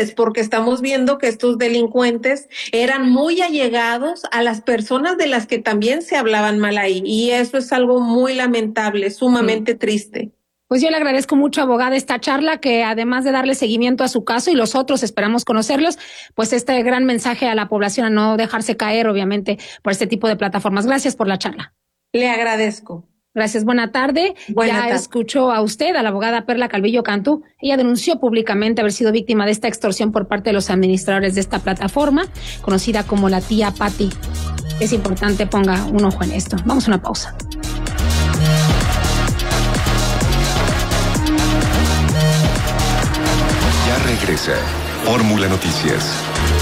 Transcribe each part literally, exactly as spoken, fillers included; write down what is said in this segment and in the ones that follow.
redes, porque estamos viendo que estos delincuentes eran muy allegados a las personas de las que también se hablaban mal ahí, y eso es algo muy lamentable, sumamente sí. triste. Pues yo le agradezco mucho, abogada, esta charla, que además de darle seguimiento a su caso y los otros esperamos conocerlos, pues este gran mensaje a la población a no dejarse caer, obviamente, por este tipo de plataformas. Gracias por la charla. Le agradezco. Gracias, buena tarde. Buena ya tarde. Escuchó a usted, a la abogada Perla Calvillo Cantú. Ella denunció públicamente haber sido víctima de esta extorsión por parte de los administradores de esta plataforma, conocida como la tía Patti. Es importante, ponga un ojo en esto. Vamos a una pausa. Ya regresa Fórmula Noticias.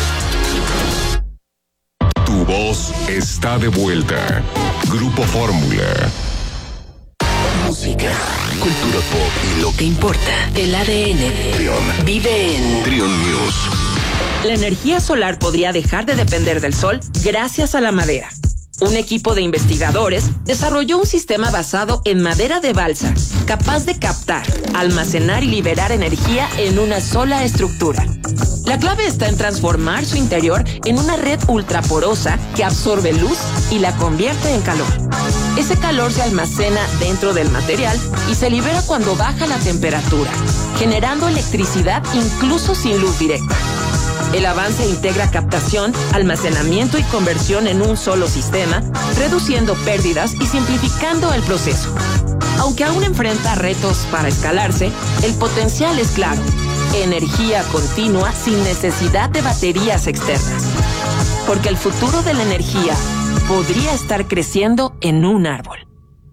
Tu voz está de vuelta. Grupo Fórmula. Música, cultura pop y lo que importa. El A D N Trion vive en Trion News. La energía solar podría dejar de depender del sol gracias a la madera. Un equipo de investigadores desarrolló un sistema basado en madera de balsa, capaz de captar, almacenar y liberar energía en una sola estructura. La clave está en transformar su interior en una red ultraporosa que absorbe luz y la convierte en calor. Ese calor se almacena dentro del material y se libera cuando baja la temperatura, generando electricidad incluso sin luz directa. El avance integra captación, almacenamiento y conversión en un solo sistema, reduciendo pérdidas y simplificando el proceso. Aunque aún enfrenta retos para escalarse, el potencial es claro: energía continua sin necesidad de baterías externas. Porque el futuro de la energía podría estar creciendo en un árbol.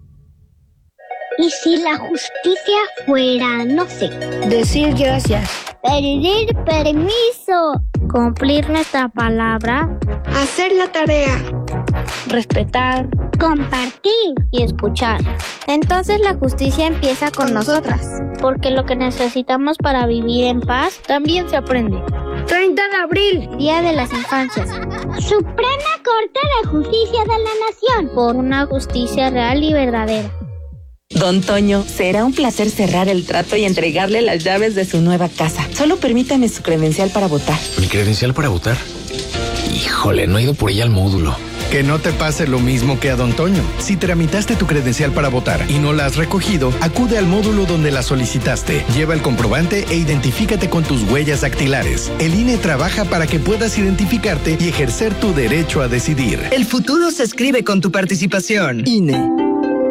¿Y si la justicia fuera, no sé, decir gracias, pedir permiso, cumplir nuestra palabra, hacer la tarea, respetar, compartir y escuchar? Entonces la justicia empieza con nosotras, porque lo que necesitamos para vivir en paz también se aprende. treinta de abril, Día de las Infancias. Suprema Corte de Justicia de la Nación, por una justicia real y verdadera. Don Toño, será un placer cerrar el trato y entregarle las llaves de su nueva casa. Solo permítame su credencial para votar. ¿Mi credencial para votar? Híjole, no he ido por ella al módulo. Que no te pase lo mismo que a Don Toño. Si tramitaste tu credencial para votar y no la has recogido, acude al módulo donde la solicitaste. Lleva el comprobante e identifícate con tus huellas dactilares. El I N E trabaja para que puedas identificarte y ejercer tu derecho a decidir. El futuro se escribe con tu participación. I N E.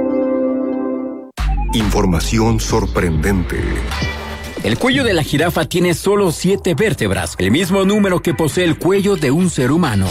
Información sorprendente. El cuello de la jirafa tiene solo siete vértebras, el mismo número que posee el cuello de un ser humano.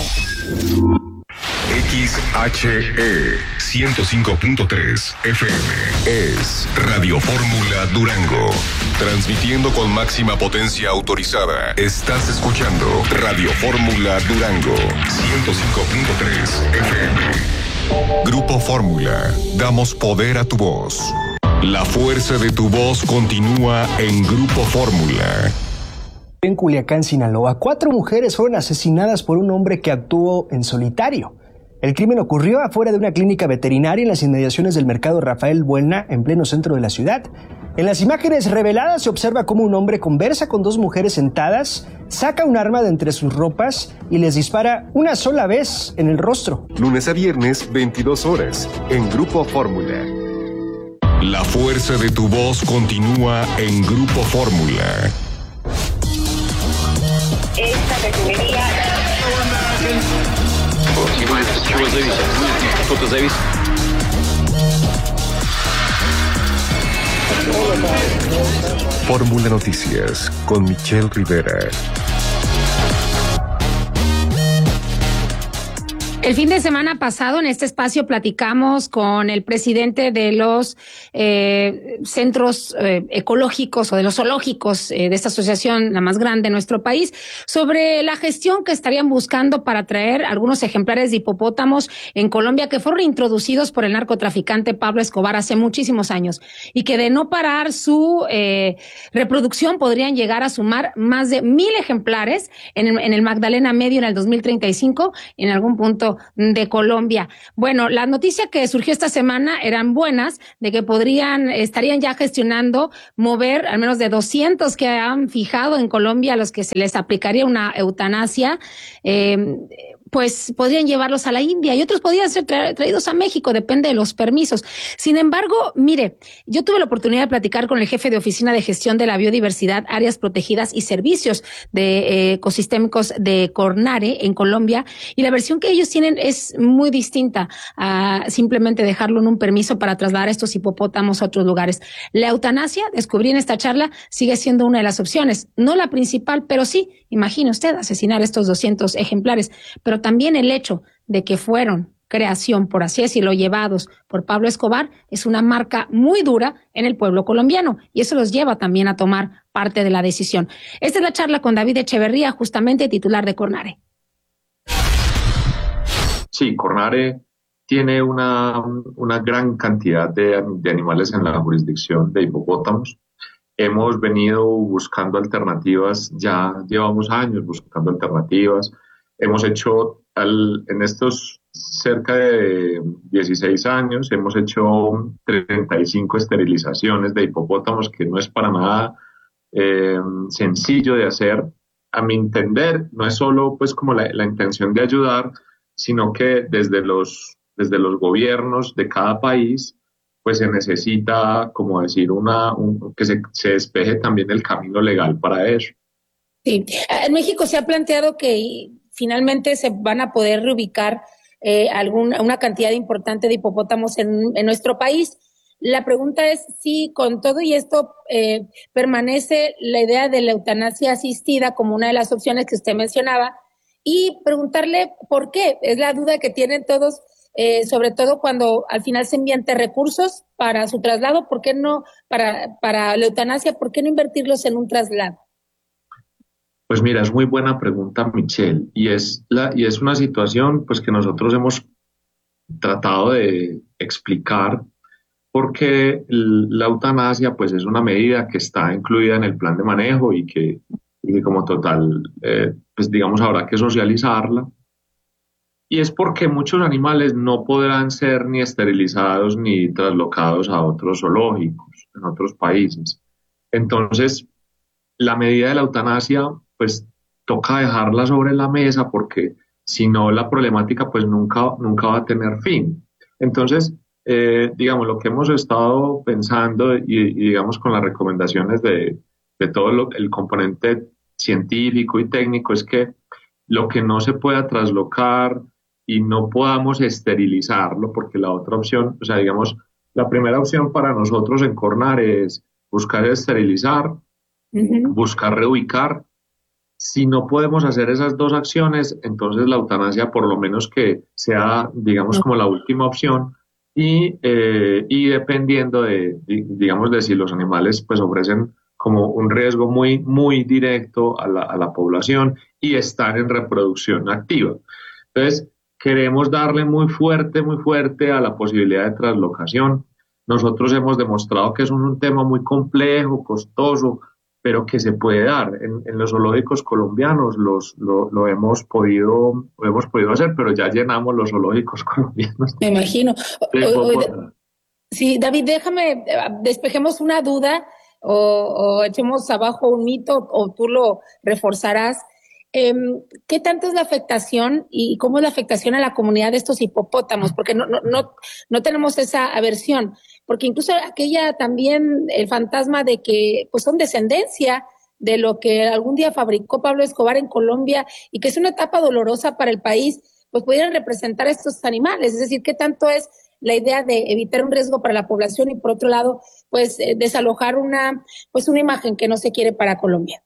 X H E ciento cinco punto tres F M es Radio Fórmula Durango. Transmitiendo con máxima potencia autorizada. Estás escuchando Radio Fórmula Durango ciento cinco punto tres F M. Grupo Fórmula. Damos poder a tu voz. La fuerza de tu voz continúa en Grupo Fórmula. En Culiacán, Sinaloa, cuatro mujeres fueron asesinadas por un hombre que actuó en solitario. El crimen ocurrió afuera de una clínica veterinaria en las inmediaciones del mercado Rafael Buelna, en pleno centro de la ciudad. En las imágenes reveladas se observa cómo un hombre conversa con dos mujeres sentadas, saca un arma de entre sus ropas y les dispara una sola vez en el rostro. Lunes a viernes, veintidós horas, en Grupo Fórmula. La fuerza de tu voz continúa en Grupo Fórmula. Esta refinería... Fórmula Noticias con Michelle Rivera. El fin de semana pasado en este espacio platicamos con el presidente de los eh, centros eh, ecológicos o de los zoológicos eh, de esta asociación, la más grande en nuestro país, sobre la gestión que estarían buscando para traer algunos ejemplares de hipopótamos en Colombia que fueron introducidos por el narcotraficante Pablo Escobar hace muchísimos años y que de no parar su eh, reproducción podrían llegar a sumar más de mil ejemplares en el, en el Magdalena Medio en el dos mil treinta y cinco. En algún punto territorio de Colombia. Bueno, la noticia que surgió esta semana eran buenas, de que podrían, estarían ya gestionando mover al menos de doscientos que han fijado en Colombia a los que se les aplicaría una eutanasia, eh, pues podrían llevarlos a la India y otros podrían ser tra- traídos a México, depende de los permisos. Sin embargo, mire, yo tuve la oportunidad de platicar con el jefe de Oficina de Gestión de la Biodiversidad, Áreas Protegidas y Servicios de eh, Ecosistémicos de Cornare, en Colombia, y la versión que ellos tienen es muy distinta a simplemente dejarlo en un permiso para trasladar a estos hipopótamos a otros lugares. La eutanasia, descubrí en esta charla, sigue siendo una de las opciones, no la principal, pero sí, imagine usted, asesinar estos doscientos ejemplares, pero también el hecho de que fueron creación, por así decirlo, llevados por Pablo Escobar, es una marca muy dura en el pueblo colombiano y eso los lleva también a tomar parte de la decisión. Esta es la charla con David Echeverría, justamente titular de Cornare. Sí, Cornare tiene una, una gran cantidad de, de animales en la jurisdicción de hipopótamos. Hemos venido buscando alternativas, ya llevamos años buscando alternativas. Hemos hecho, al, en estos cerca de dieciséis años, hemos hecho treinta y cinco esterilizaciones de hipopótamos, que no es para nada eh, sencillo de hacer. A mi entender, no es solo pues como la, la intención de ayudar, sino que desde los, desde los gobiernos de cada país, pues se necesita, como decir, una, un, que se, se despeje también el camino legal para eso. Sí, en México se ha planteado que finalmente se van a poder reubicar eh, alguna, una cantidad importante de hipopótamos en, en nuestro país. La pregunta es si con todo y esto eh, permanece la idea de la eutanasia asistida como una de las opciones que usted mencionaba, y preguntarle por qué. Es la duda que tienen todos, eh, sobre todo cuando al final se envían recursos para su traslado. ¿Por qué no, para, para la eutanasia, por qué no invertirlos en un traslado? Pues mira, es muy buena pregunta, Michelle, y es la y es una situación pues que nosotros hemos tratado de explicar, porque la eutanasia pues es una medida que está incluida en el plan de manejo y que, y que como total eh, pues digamos habrá que socializarla, y es porque muchos animales no podrán ser ni esterilizados ni traslocados a otros zoológicos en otros países. Entonces la medida de la eutanasia pues toca dejarla sobre la mesa, porque si no la problemática pues nunca, nunca va a tener fin. Entonces, eh, digamos, lo que hemos estado pensando y, y digamos con las recomendaciones de, de todo lo, el componente científico y técnico es que lo que no se pueda traslocar y no podamos esterilizarlo, porque la otra opción, o sea, digamos, la primera opción para nosotros en Cornare es buscar esterilizar, uh-huh. buscar reubicar. Si no podemos hacer esas dos acciones, entonces la eutanasia por lo menos que sea, digamos, como la última opción, y, eh, y dependiendo de, digamos, de si los animales pues ofrecen como un riesgo muy, muy directo a la, a la población y están en reproducción activa. Entonces, queremos darle muy fuerte, muy fuerte a la posibilidad de traslocación. Nosotros hemos demostrado que es un, un tema muy complejo, costoso, pero que se puede dar. En, en los zoológicos colombianos los, lo, lo, hemos podido, lo hemos podido hacer, pero ya llenamos los zoológicos colombianos. Me imagino. O, o, sí, David, déjame, despejemos una duda o, o echemos abajo un mito, o tú lo reforzarás. Eh, ¿Qué tanto es la afectación y cómo es la afectación a la comunidad de estos hipopótamos? Porque no, no, no, no tenemos esa aversión. Porque incluso aquella también, el fantasma de que pues son descendencia de lo que algún día fabricó Pablo Escobar en Colombia y que es una etapa dolorosa para el país, pues pudieran representar a estos animales. Es decir, ¿qué tanto es la idea de evitar un riesgo para la población y por otro lado, pues eh, desalojar una, pues una imagen que no se quiere para Colombia?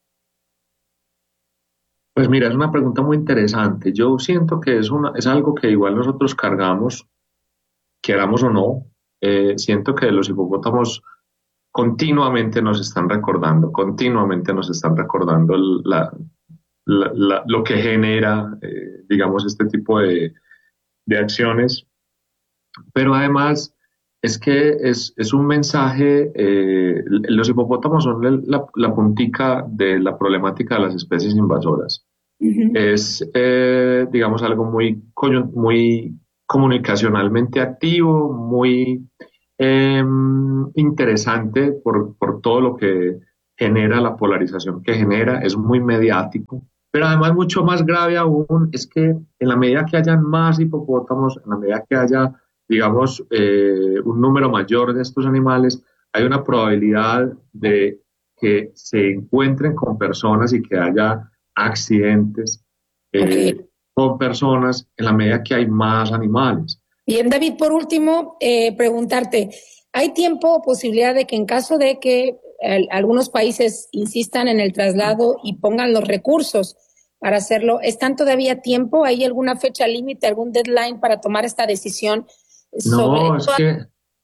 Pues mira, es una pregunta muy interesante. Yo siento que es, una, es algo que igual nosotros cargamos, queramos o no. Eh, siento que los hipopótamos continuamente nos están recordando, continuamente nos están recordando la, la, la, lo que genera, eh, digamos, este tipo de, de acciones. Pero además es que es, es un mensaje, eh, los hipopótamos son la, la puntica de la problemática de las especies invasoras. Uh-huh. Es, eh, digamos, algo muy, muy comunicacionalmente activo, muy eh, interesante por, por todo lo que genera, la polarización que genera, es muy mediático. Pero además mucho más grave aún es que en la medida que hayan más hipopótamos, en la medida que haya, digamos, eh, un número mayor de estos animales, hay una probabilidad de que se encuentren con personas y que haya accidentes eh, okay. con personas en la medida que hay más animales. Bien, David, por último, eh, preguntarte, ¿hay tiempo o posibilidad de que en caso de que eh, algunos países insistan en el traslado y pongan los recursos para hacerlo, ¿están todavía a tiempo? ¿Hay alguna fecha límite, algún deadline para tomar esta decisión? Sobre no, es toda... que,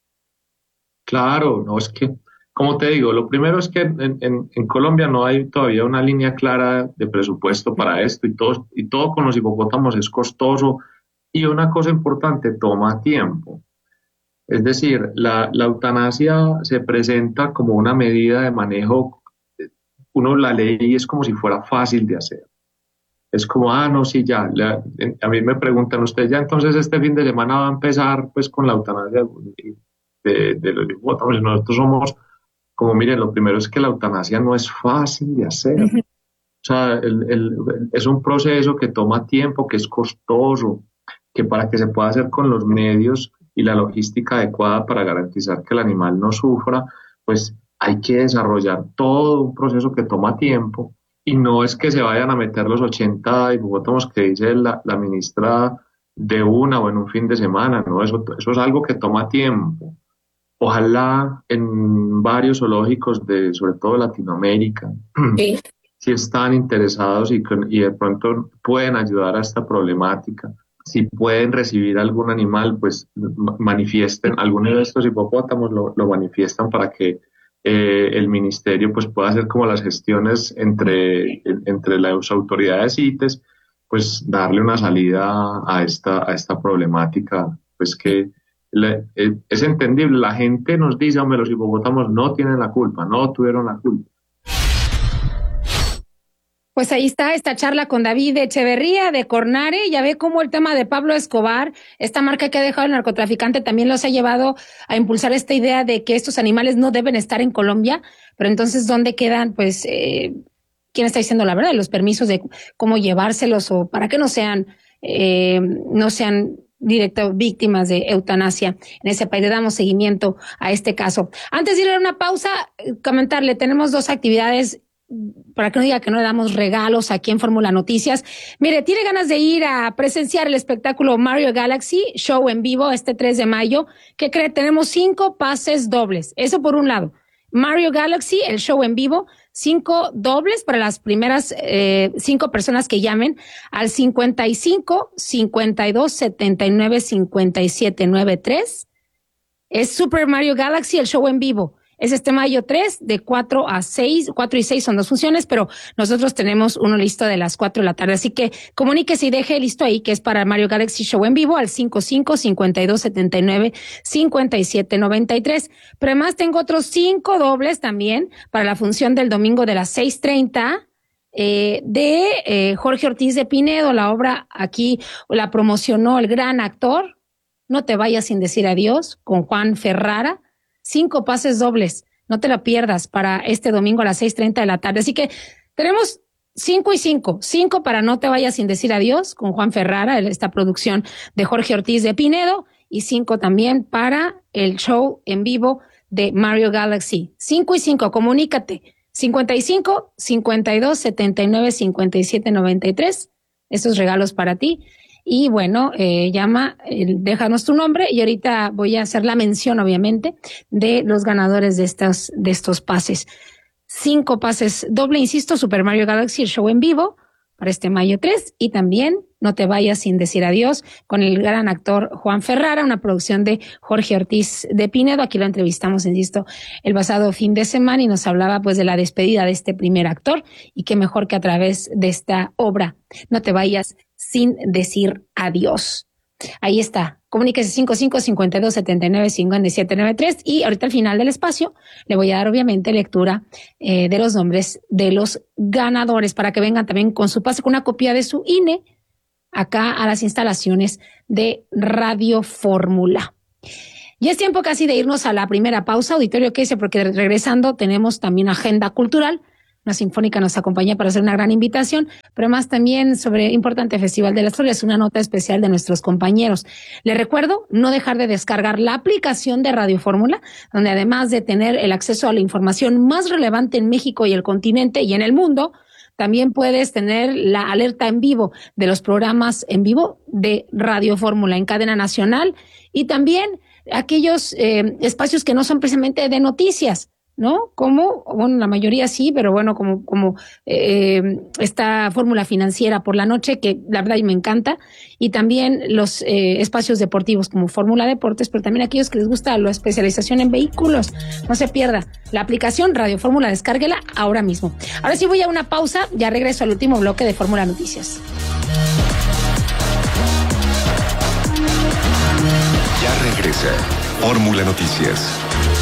claro, no, es que, como te digo, lo primero es que en, en, en Colombia no hay todavía una línea clara de presupuesto para esto y todo, y todo con los hipopótamos es costoso y una cosa importante, toma tiempo. Es decir, la, la eutanasia se presenta como una medida de manejo, uno la lee y es como si fuera fácil de hacer. Es como, ah, no, sí, ya, la, a mí me preguntan, ¿usted ya entonces este fin de semana va a empezar pues con la eutanasia de, de los hipopótamos? Nosotros somos, como miren, lo primero es que la eutanasia no es fácil de hacer. Uh-huh. O sea, el, el, es un proceso que toma tiempo, que es costoso, que para que se pueda hacer con los medios y la logística adecuada para garantizar que el animal no sufra, pues hay que desarrollar todo un proceso que toma tiempo. Y no es que se vayan a meter los ochenta hipopótamos que dice la, la ministra de una o en un fin de semana, no, eso, eso es algo que toma tiempo. Ojalá en varios zoológicos de, sobre todo Latinoamérica, sí, si están interesados y, y de pronto pueden ayudar a esta problemática, si pueden recibir algún animal, pues manifiesten, algunos de estos hipopótamos lo, lo manifiestan para que Eh, el ministerio pues pueda hacer como las gestiones entre, entre las autoridades CITES, pues darle una salida a esta, a esta problemática, pues que le, es entendible, la gente nos dice, hombre, los hipopótamos no tienen la culpa, no tuvieron la culpa. Pues ahí está esta charla con David Echeverría de Cornare. Ya ve cómo el tema de Pablo Escobar, esta marca que ha dejado el narcotraficante, también los ha llevado a impulsar esta idea de que estos animales no deben estar en Colombia. Pero entonces, ¿dónde quedan? Pues, eh, ¿quién está diciendo la verdad? Los permisos de cómo llevárselos o para que no sean, eh, no sean directas víctimas de eutanasia en ese país. Le damos seguimiento a este caso. Antes de ir a una pausa, comentarle, tenemos dos actividades para que no diga que no le damos regalos aquí en Fórmula Noticias. Mire, tiene ganas de ir a presenciar el espectáculo Mario Galaxy, show en vivo este tres de mayo. ¿Qué cree? Tenemos cinco pases dobles. Eso por un lado. Mario Galaxy, el show en vivo, cinco dobles para las primeras eh, cinco personas que llamen al cincuenta y cinco, cincuenta y dos, setenta y nueve, cincuenta y siete, noventa y tres. Es Super Mario Galaxy, el show en vivo. Es este mayo tres, de cuatro a seis, cuatro y seis son dos funciones, pero nosotros tenemos uno listo de las cuatro de la tarde. Así que comuníquese y deje listo ahí, que es para Mario Galaxy Show en vivo, al cincuenta y cinco, cincuenta y dos, setenta y nueve, cincuenta y siete, noventa y tres. Pero además tengo otros cinco dobles también para la función del domingo de las seis treinta, eh, de eh, Jorge Ortiz de Pinedo. La obra aquí la promocionó el gran actor No te vayas sin decir adiós, con Juan Ferrara. Cinco pases dobles, no te la pierdas, para este domingo a las seis treinta de la tarde. Así que tenemos cinco y cinco, cinco para No te vayas sin decir adiós con Juan Ferrara, esta producción de Jorge Ortiz de Pinedo, y cinco también para el show en vivo de Mario Galaxy. Cinco y cinco, comunícate. cincuenta y cinco, cincuenta y dos, setenta y nueve, cincuenta y siete, noventa y tres. Esos regalos para ti. Y bueno, eh, llama, eh, déjanos tu nombre y ahorita voy a hacer la mención, obviamente, de los ganadores de estos, de estos pases. Cinco pases doble, insisto, Super Mario Galaxy, el show en vivo para este mayo tres, y también No te vayas sin decir adiós con el gran actor Juan Ferrara, una producción de Jorge Ortiz de Pinedo. Aquí lo entrevistamos, insisto, el pasado fin de semana y nos hablaba pues de la despedida de este primer actor, y qué mejor que a través de esta obra, No te vayas sin decir adiós. Ahí está. Comuníquese cinco cinco, cincuenta y dos, setenta y nueve, cincuenta y siete noventa y tres y ahorita al final del espacio le voy a dar obviamente lectura eh, de los nombres de los ganadores para que vengan también con su pase, con una copia de su I N E acá a las instalaciones de Radio Fórmula. Y es tiempo casi de irnos a la primera pausa, auditorio, ¿qué dice? Porque regresando tenemos también agenda cultural. Una sinfónica nos acompaña para hacer una gran invitación, pero más también sobre el importante Festival de las Flores, una nota especial de nuestros compañeros. Les recuerdo no dejar de descargar la aplicación de Radio Fórmula, donde además de tener el acceso a la información más relevante en México y el continente y en el mundo, también puedes tener la alerta en vivo de los programas en vivo de Radio Fórmula en cadena nacional y también aquellos eh, espacios que no son precisamente de noticias, ¿no? Como, bueno, la mayoría sí, pero bueno, como, como eh, esta fórmula financiera por la noche, que la verdad me encanta, y también los eh, espacios deportivos como Fórmula Deportes, pero también aquellos que les gusta la especialización en vehículos. No se pierda la aplicación Radio Fórmula, descárguela ahora mismo. Ahora sí voy a una pausa, ya regreso al último bloque de Fórmula Noticias. Ya regresa Fórmula Noticias.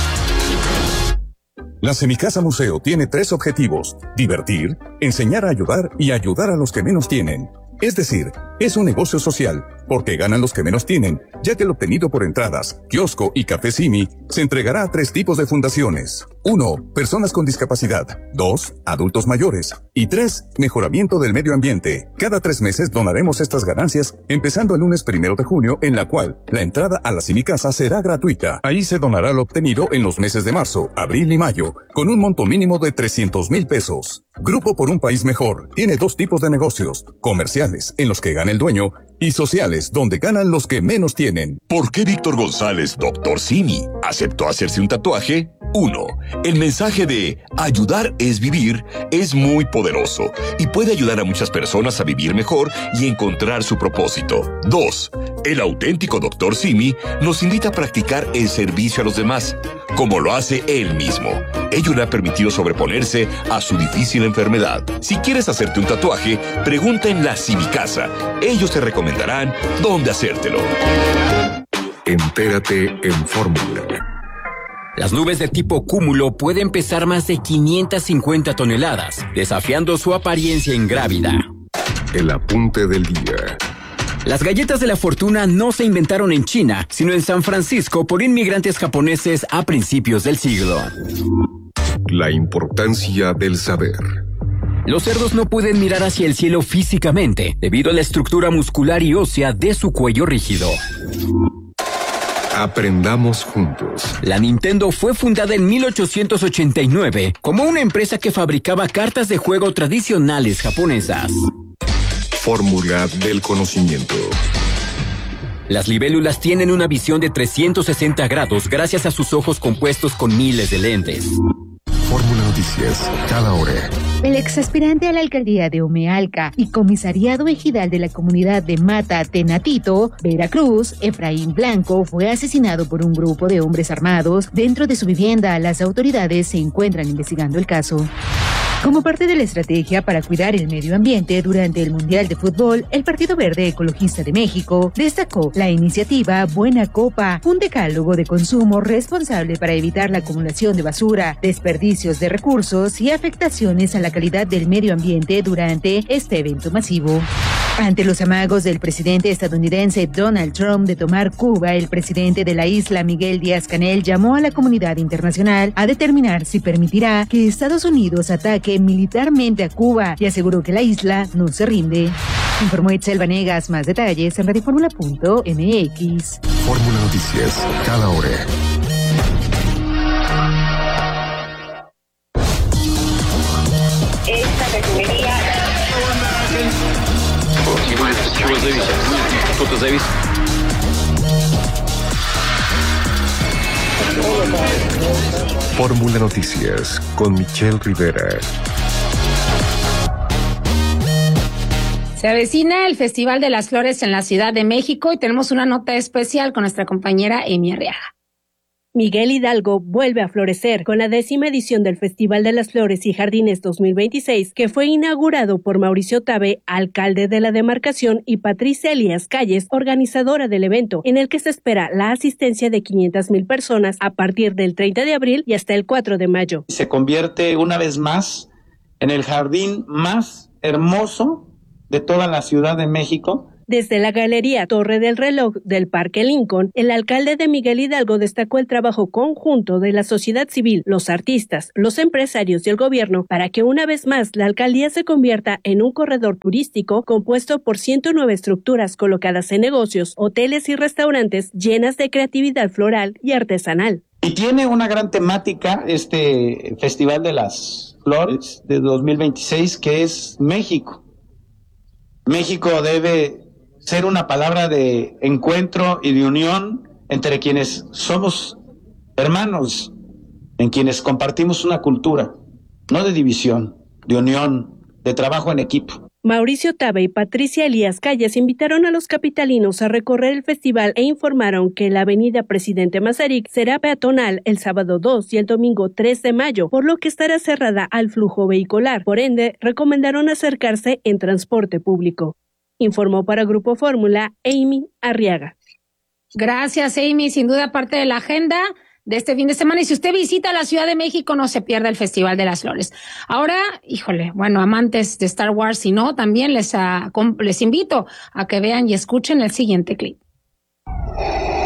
La Semicasa Museo tiene tres objetivos: divertir, enseñar a ayudar y ayudar a los que menos tienen. Es decir, es un negocio social, porque ganan los que menos tienen, ya que el obtenido por entradas, kiosco y café Simi se entregará a tres tipos de fundaciones. Uno, personas con discapacidad. Dos, adultos mayores. Y tres, mejoramiento del medio ambiente. Cada tres meses donaremos estas ganancias, empezando el lunes primero de junio, en la cual la entrada a la Semicasa será gratuita. Ahí se donará lo obtenido en los meses de marzo, abril y mayo, con un monto mínimo de trescientos mil pesos. Grupo por un País Mejor tiene dos tipos de negocios: comerciales, en los que gana el dueño, y sociales, donde ganan los que menos tienen. ¿Por qué Víctor González, doctor Simi, aceptó hacerse un tatuaje? uno. El mensaje de ayudar es vivir es muy poderoso y puede ayudar a muchas personas a vivir mejor y encontrar su propósito. dos. El auténtico doctor Simi nos invita a practicar el servicio a los demás, como lo hace él mismo. Ello le ha permitido sobreponerse a su difícil enfermedad. Si quieres hacerte un tatuaje, pregunta en la Semicasa. Ellos te recomendarán dónde hacértelo. Entérate en Fórmula. Las nubes de tipo cúmulo pueden pesar más de quinientas cincuenta toneladas, desafiando su apariencia ingrávida. El apunte del día. Las galletas de la fortuna no se inventaron en China, sino en San Francisco por inmigrantes japoneses a principios del siglo. La importancia del saber. Los cerdos no pueden mirar hacia el cielo físicamente, debido a la estructura muscular y ósea de su cuello rígido. Aprendamos juntos. La Nintendo fue fundada en mil ochocientos ochenta y nueve como una empresa que fabricaba cartas de juego tradicionales japonesas. Fórmula del conocimiento. Las libélulas tienen una visión de trescientos sesenta grados gracias a sus ojos compuestos con miles de lentes. Fórmula Noticias, cada hora. El exaspirante a la alcaldía de Omealca y comisariado ejidal de la comunidad de Mata Tenatito, Veracruz, Efraín Blanco, fue asesinado por un grupo de hombres armados dentro de su vivienda. Las autoridades se encuentran investigando el caso. Como parte de la estrategia para cuidar el medio ambiente durante el Mundial de Fútbol, el Partido Verde Ecologista de México destacó la iniciativa Buena Copa, un decálogo de consumo responsable para evitar la acumulación de basura, desperdicios de recursos y afectaciones a la calidad del medio ambiente durante este evento masivo. Ante los amagos del presidente estadounidense Donald Trump de tomar Cuba, el presidente de la isla, Miguel Díaz-Canel, llamó a la comunidad internacional a determinar si permitirá que Estados Unidos ataque militarmente a Cuba y aseguró que la isla no se rinde. Informó Itzel Vanegas. Más detalles en radioformula punto m x. Fórmula Noticias, cada hora. Esta refinería... Чего зависит? Что-то зависит. Fórmula Noticias con Michelle Rivera. Se avecina el Festival de las Flores en la Ciudad de México y tenemos una nota especial con nuestra compañera Emi Arriaga. Miguel Hidalgo vuelve a florecer con la décima edición del Festival de las Flores y Jardines dos mil veintiséis, que fue inaugurado por Mauricio Tabe, alcalde de la demarcación, y Patricia Elías Calles, organizadora del evento, en el que se espera la asistencia de quinientas mil personas a partir del treinta de abril y hasta el cuatro de mayo. Se convierte una vez más en el jardín más hermoso de toda la Ciudad de México. Desde la Galería Torre del Reloj del Parque Lincoln, el alcalde de Miguel Hidalgo destacó el trabajo conjunto de la sociedad civil, los artistas, los empresarios y el gobierno para que una vez más la alcaldía se convierta en un corredor turístico compuesto por ciento nueve estructuras colocadas en negocios, hoteles y restaurantes llenas de creatividad floral y artesanal. Y tiene una gran temática este Festival de las Flores de dos mil veintiséis, que es México. México debe ser una palabra de encuentro y de unión entre quienes somos hermanos, en quienes compartimos una cultura, no de división, de unión, de trabajo en equipo. Mauricio Tabe y Patricia Elías Calles invitaron a los capitalinos a recorrer el festival e informaron que la avenida Presidente Mazarik será peatonal el sábado dos y el domingo tres de mayo, por lo que estará cerrada al flujo vehicular. Por ende, recomendaron acercarse en transporte público. Informó para Grupo Fórmula Amy Arriaga. Gracias, Amy. Sin duda parte de la agenda de este fin de semana. Y si usted visita la Ciudad de México, no se pierda el Festival de las Flores. Ahora, híjole, bueno, amantes de Star Wars, si no, también les, a, les invito a que vean y escuchen el siguiente clip.